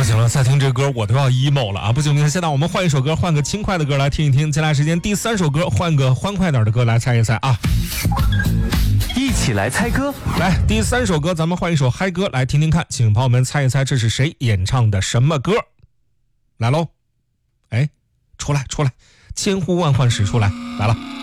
行了，再听这歌我都要 emo 了啊！不行，现在我们换一首歌，换个轻快的歌来听一听。接下来时间第3首歌，换个欢快点的歌来猜一猜啊！ 一起来猜歌， 来第3首歌，咱们换一首嗨歌来听听看，请朋友们猜一猜这是谁演唱的什么歌？来喽！哎，出来，千呼万唤始出来，来了。